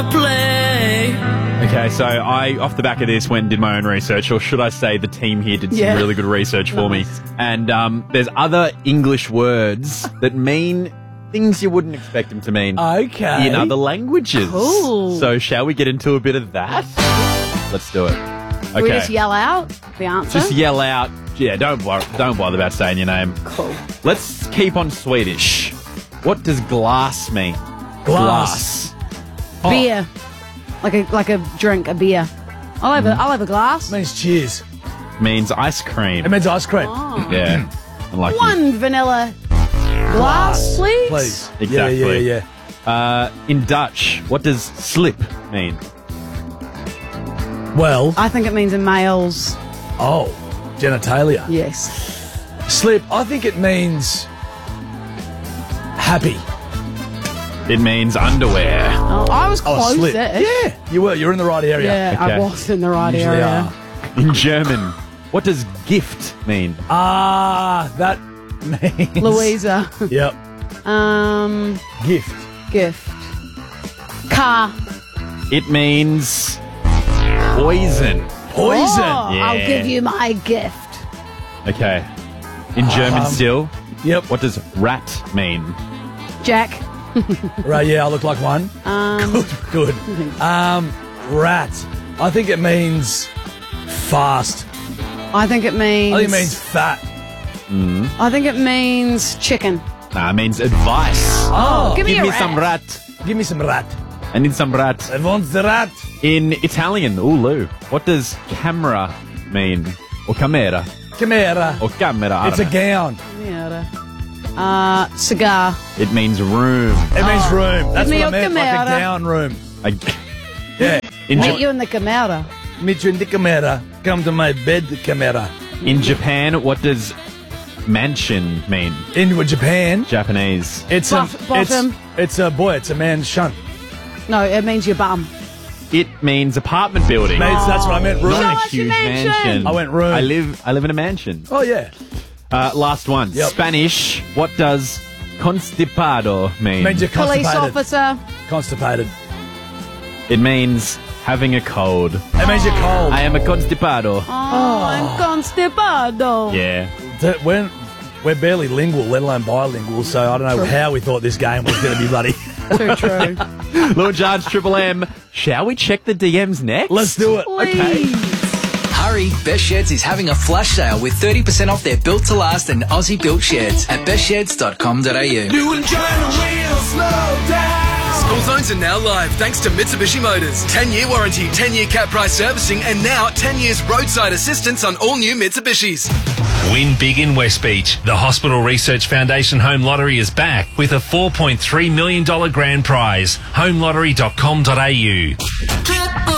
Play. Okay, so I, off the back of this, went and did my own research, or should I say the team here did some really good research for me. And there's other English words that mean things you wouldn't expect them to mean in other languages. Cool. So shall we get into a bit of that? Let's do it. Okay. Can we just yell out the answer? Just yell out. Yeah, don't bother about saying your name. Cool. Let's keep on Swedish. What does glass mean? Glass. Beer. Like a drink, a beer. I'll have a glass. It means cheers. Means ice cream. It means ice cream. Oh. Yeah. Unlucky. One vanilla glass, please. Please. Exactly. Yeah. In Dutch, what does slip mean? Well, I think it means a male's. genitalia. Yes. Slip, I think it means happy. It means underwear. Oh, I was close. Slip. Yeah, you were. You're in the right area. Yeah, Okay. I was in the right Usually area. are. In German, what does gift mean? That means... Louisa. Yep. Gift. Gift. Car. It means poison. Poison. Oh, Yeah. I'll give you my gift. Okay. In German still, Yep. what does rat mean? Jack. Right, yeah, I look like one. Good. Rat. I think it means fast. I think it means. I think it means fat. I think it means chicken. Nah, it means advice. Oh, Give me Give a me rat. some rat. give me some rat. I need some rat. I want the rat. In Italian, Lou, what does camera mean? Or camera? Camera. Or camera? I It's a don't know. gown. Cigar. It means room. It means room. That's Give me what I your meant, like a camera. gown room. I- Yeah. Meet you in the camera. Meet you in the camera. Come to my bed, camera. In Japan, what does mansion mean? In Japan, Japanese. it's Bottom. It's a boy. It's a man's shunt. No, it means your bum. It means apartment building. Mates, that's what I meant. Room. Not Show a us your huge mansion. mansion. I went room. I live in a mansion. Oh yeah. Last one. Yep. Spanish. What does constipado mean? Means you're Police constipated. officer. Constipated. It means having a cold. It means you're cold. I am a constipado. Oh, I'm constipado. Yeah. We're barely lingual, let alone bilingual, so I don't know how we thought this game was going to be bloody. Too true. Lord Judge, Triple M. Shall we check the DMs next? Let's do it. Please. Hurry, Best Sheds is having a flash sale with 30% off their built to last and Aussie built sheds at bestsheds.com.au. School zones are now live thanks to Mitsubishi Motors. 10-year warranty, 10-year cap price servicing, and now 10 years roadside assistance on all new Mitsubishis. Win big in West Beach. The Hospital Research Foundation Home Lottery is back with a $4.3 million grand prize. HomeLottery.com.au.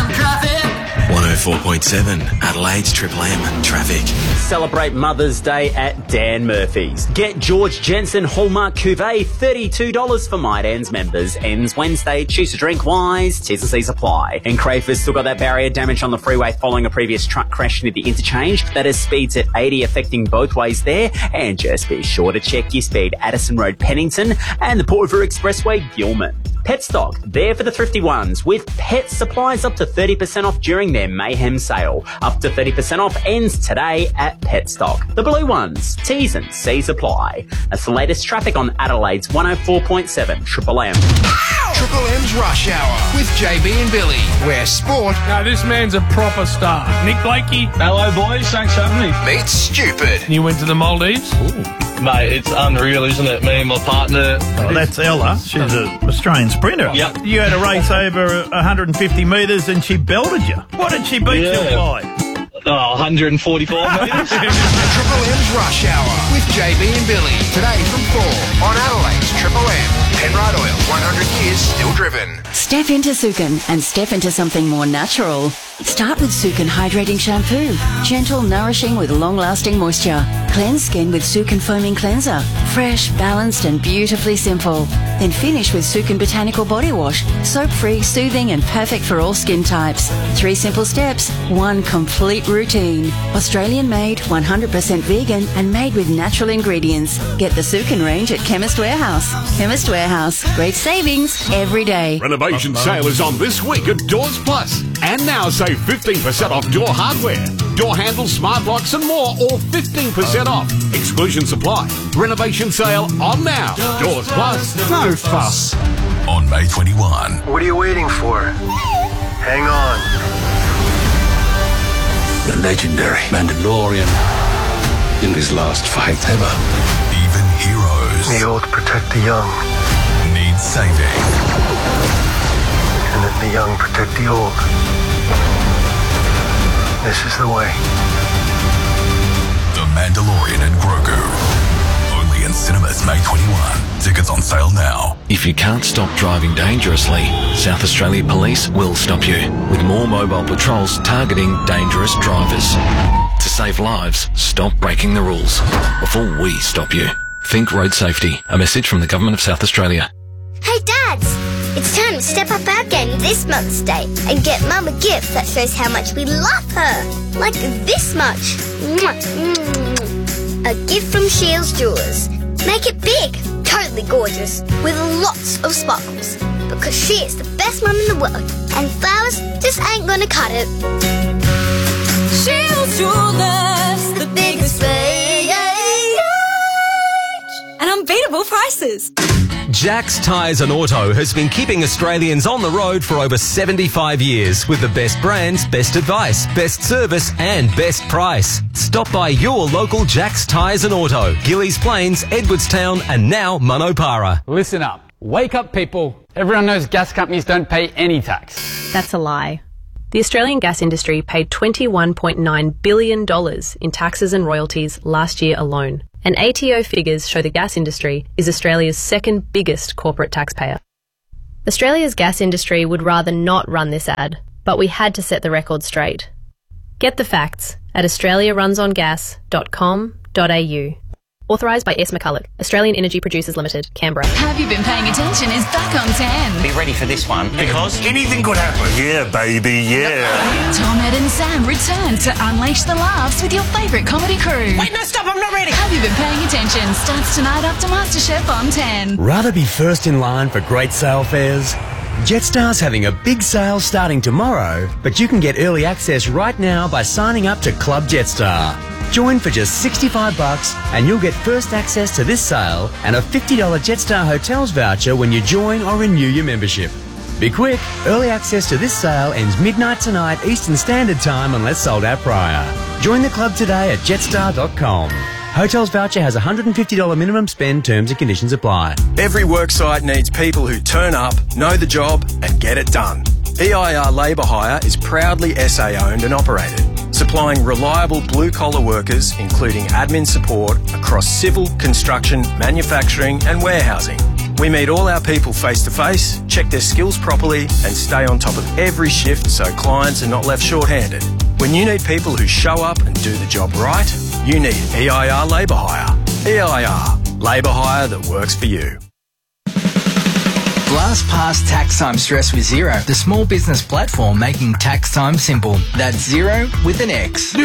104.7 Adelaide's Triple M traffic. Celebrate Mother's Day at Dan Murphy's. Get George Jensen Hallmark Cuvée, $32 for Might Ends members. Ends Wednesday. Choose to drink wise. T's and C's apply. And Crayford's still got that barrier damage on the freeway following a previous truck crash near the interchange. That has speeds at 80 affecting both ways there. And just be sure to check your speed. Addison Road, Pennington, and the Port River Expressway, Gilman. Petstock, there for the thrifty ones, with pet supplies up to 30% off during their Mayhem sale. Up to 30% off ends today at Petstock. The blue ones, T's and C's apply. That's the latest traffic on Adelaide's 104.7 Triple M. Triple M's Rush Hour with JB and Billy, where sport Now, this man's a proper star. Nick Blakey. Hello, boys. Thanks for having me. meets stupid. You went to the Maldives? Mate, it's unreal, isn't it? Me and my partner. Oh, that's Ella. She's an Australian sprinter. Yep. You had a race over 150 metres and she belted you. What did she beat you by? 145 metres. Triple M's Rush Hour with JB and Billy. Today from 4 on Adelaide's Triple M. Penrite Oil, 100 years still driven. Step into Sukin and step into something more natural. Start with Sukin Hydrating Shampoo. Gentle, nourishing with long-lasting moisture. Cleanse skin with Sukin Foaming Cleanser. Fresh, balanced and beautifully simple. Then finish with Sukin Botanical Body Wash. Soap-free, soothing and perfect for all skin types. 3 simple steps, 1 complete routine. Australian-made, 100% vegan and made with natural ingredients. Get the Sukin range at Chemist Warehouse. Chemist Warehouse. Great savings every day. Renovation sale is on this week at Doors Plus. And now save 15% off door hardware, door handles, smart locks and more, all 15% off. Exclusions apply. Renovation sale on now. Doors Plus. No fuss. On May 21. What are you waiting for? Hang on. The legendary Mandalorian in his last fight ever. Even heroes. The old protect the young. Need saving. And then the young protect the old. This is the way. The Mandalorian and Grogu. Only in cinemas May 21. Tickets on sale now. If you can't stop driving dangerously, South Australia Police will stop you with more mobile patrols targeting dangerous drivers. To save lives, stop breaking the rules before we stop you. Think road safety. A message from the Government of South Australia. Hey Dads! It's time to step up our game this Mother's Day and get Mum a gift that shows how much we love her. Like this much. A gift from Shields Jewelers. Make it big, totally gorgeous, with lots of sparkles. Because she is the best mum in the world, and flowers just ain't gonna cut it. Shields Jewelers, the biggest range and unbeatable prices. Jack's Tyres and Auto has been keeping Australians on the road for over 75 years with the best brands, best advice, best service and best price. Stop by your local Jack's Tyres and Auto, Gillies Plains, Edwardstown and now Monopara. Listen up. Wake up, people. Everyone knows gas companies don't pay any tax. That's a lie. The Australian gas industry paid $21.9 billion in taxes and royalties last year alone. And ATO figures show the gas industry is Australia's second biggest corporate taxpayer. Australia's gas industry would rather not run this ad, but we had to set the record straight. Get the facts at australiarunsongas.com.au. Authorised by S. McCulloch, Australian Energy Producers Limited, Canberra. Have You Been Paying Attention is back on 10. Be ready for this one. Because anything could happen. Yeah, baby, yeah. Tom, Ed and Sam return to unleash the laughs with your favourite comedy crew. Wait, no, stop, I'm not ready. Have You Been Paying Attention starts tonight after MasterChef on 10. Rather be first in line for great sale fares? Jetstar's having a big sale starting tomorrow, but you can get early access right now by signing up to Club Jetstar. Join for just $65 and you'll get first access to this sale and a $50 Jetstar Hotels voucher when you join or renew your membership. Be quick, early access to this sale ends midnight tonight Eastern Standard Time unless sold out prior. Join the club today at jetstar.com. Hotels voucher has a $150 minimum spend, terms and conditions apply. Every worksite needs people who turn up, know the job and get it done. EIR Labour Hire is proudly SA owned and operated, supplying reliable blue-collar workers, including admin support across civil, construction, manufacturing and warehousing. We meet all our people face-to-face, check their skills properly and stay on top of every shift so clients are not left short-handed. When you need people who show up and do the job right, you need EIR Labour Hire. EIR, labour hire that works for you. Blast past tax time stress with Xero, the small business platform making tax time simple. That's Xero with an X.